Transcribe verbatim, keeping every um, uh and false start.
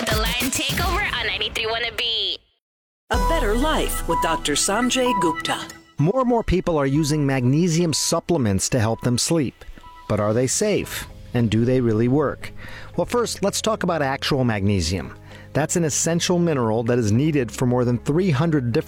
The Lion Takeover on ninety-three point one The Beat. A Better Life with Doctor Sanjay Gupta. More and more people are using magnesium supplements to help them sleep. But are they safe? And do they really work? Well, first, let's talk about actual magnesium. That's an essential mineral that is needed for more than three hundred different